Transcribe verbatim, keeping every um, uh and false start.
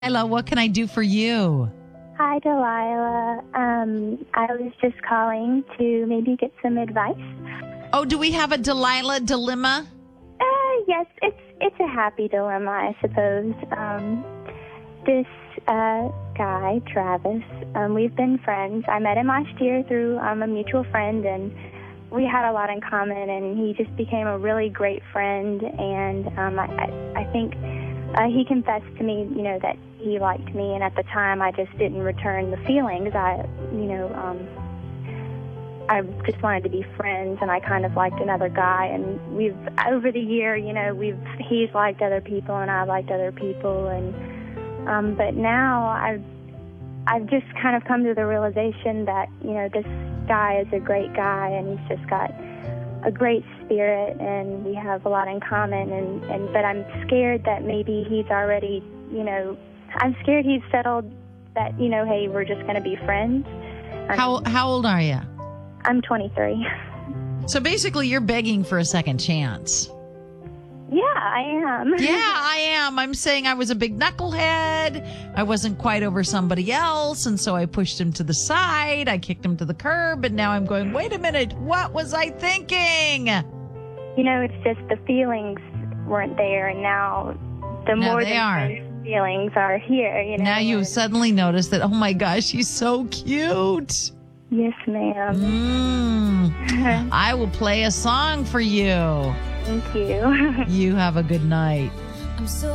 Delilah, what can I do for you? Hi, Delilah. Um, I was just calling to maybe get some advice. Oh, do we have a Delilah dilemma? Uh, yes, it's it's a happy dilemma, I suppose. Um, this uh, guy, Travis, um, we've been friends. I met him last year through um, a mutual friend, and we had a lot in common, and he just became a really great friend, and um, I, I, I think uh, he confessed to me, you know, that he liked me, and at the time I just didn't return the feelings. I, you know, um, I just wanted to be friends, and I kind of liked another guy, and we've, over the year, you know, we've, he's liked other people, and I've liked other people, and, um, but now I've, I've just kind of come to the realization that, you know, this guy is a great guy, and he's just got a great spirit, and we have a lot in common, and, and but I'm scared that maybe he's already, you know, I'm scared he's settled that, you know, hey, we're just going to be friends. I'm, How how old are you? I'm twenty-three. So basically you're begging for a second chance. Yeah, I am. Yeah, I am. I'm saying I was a big knucklehead. I wasn't quite over somebody else, and so I pushed him to the side. I kicked him to the curb, and now I'm going, wait a minute, what was I thinking? You know, it's just the feelings weren't there, and now the Now more they than are. friends feelings are here, you know. Now you and- suddenly notice that, oh my gosh, he's so cute. Yes, ma'am. Mm. I will play a song for you. Thank you. You have a good night. I'm so